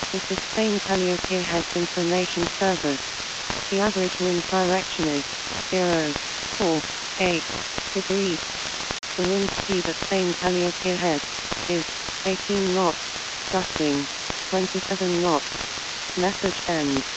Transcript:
This is Spain Calliope Heads Information Service. The average wind direction is 0.48 degrees. The wind speed at Spain Calliope Heads is 18 knots, gusting 27 knots. Message ends.